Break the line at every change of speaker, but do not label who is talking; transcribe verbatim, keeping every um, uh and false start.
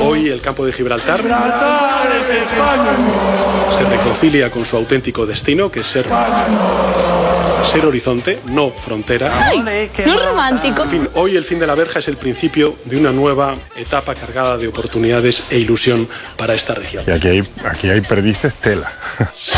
Hoy el campo de Gibraltar
Gibraltar es España.
se reconcilia con su auténtico destino, que es ser, ser horizonte, no frontera.
¡Ay! ¡No es romántico!
En fin, hoy el fin de la verja es el principio de una nueva etapa cargada de oportunidades e ilusión para esta región.
Y aquí hay, aquí hay perdices tela.